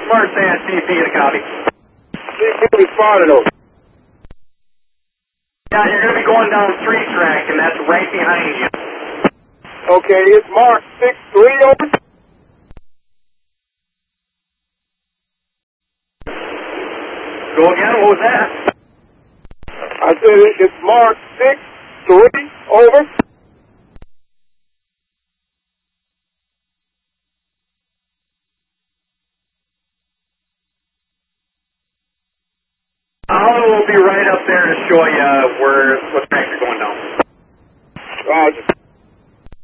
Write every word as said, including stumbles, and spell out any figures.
Smart saying C P to copy. C P responded over. Yeah, you're going to be going down three track, and that's right behind you. Okay, it's Mark six three over. Go again, what was that? I said it, it's Mark six three over. I will be right up there to show you where what track you're going down. Roger.